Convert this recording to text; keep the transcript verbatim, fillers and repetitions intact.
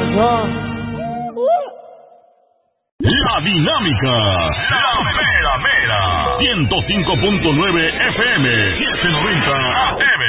pasó? La Dinámica, la mera mera, ciento cinco punto nueve F M, setecientos noventa A M.